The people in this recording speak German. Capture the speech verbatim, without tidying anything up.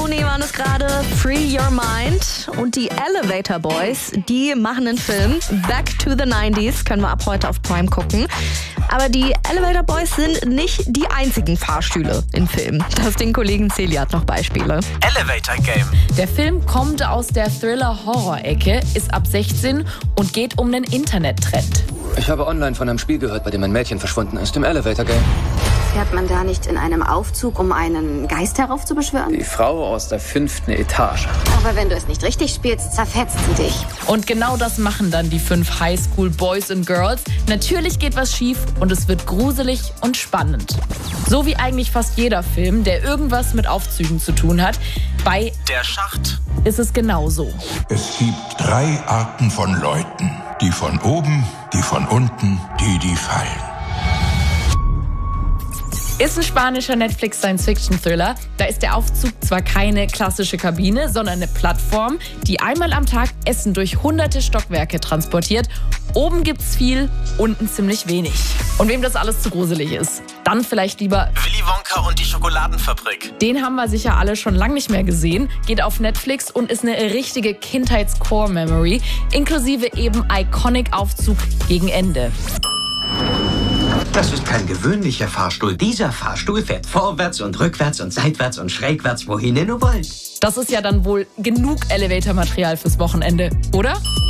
Juni waren es gerade, Free Your Mind. Und die Elevator Boys, die machen einen Film. Back to the nineties, können wir ab heute auf Prime gucken. Aber die Elevator Boys sind nicht die einzigen Fahrstühle im Film. Das den Kollegen Celia hat noch Beispiele. Elevator Game. Der Film kommt aus der Thriller-Horror-Ecke, ist ab sechzehn und geht um einen Internettrend. Ich habe online von einem Spiel gehört, bei dem ein Mädchen verschwunden ist, im Elevator Game. Fährt man da nicht in einem Aufzug, um einen Geist heraufzubeschwören? Die Frau aus der fünften Etage. Aber wenn du es nicht richtig spielst, zerfetzt sie dich. Und genau das machen dann die fünf Highschool-Boys und Girls. Natürlich geht was schief und es wird gruselig und spannend. So wie eigentlich fast jeder Film, der irgendwas mit Aufzügen zu tun hat. Bei Der Schacht ist es genauso. Es gibt drei Arten von Leuten. Die von oben, die von unten, die, die fallen. Ist ein spanischer Netflix-Science-Fiction-Thriller. Da ist der Aufzug zwar keine klassische Kabine, sondern eine Plattform, die einmal am Tag Essen durch hunderte Stockwerke transportiert. Oben gibt's viel, unten ziemlich wenig. Und wem das alles zu gruselig ist, dann vielleicht lieber Willy Wonka und die Schokoladenfabrik. Den haben wir sicher alle schon lange nicht mehr gesehen. Geht auf Netflix und ist eine richtige Kindheits-Core-Memory, inklusive eben Iconic-Aufzug gegen Ende. Das ist kein gewöhnlicher Fahrstuhl. Dieser Fahrstuhl fährt vorwärts und rückwärts und seitwärts und schrägwärts, wohin ihr nur wollt. Das ist ja dann wohl genug Elevator-Material fürs Wochenende, oder?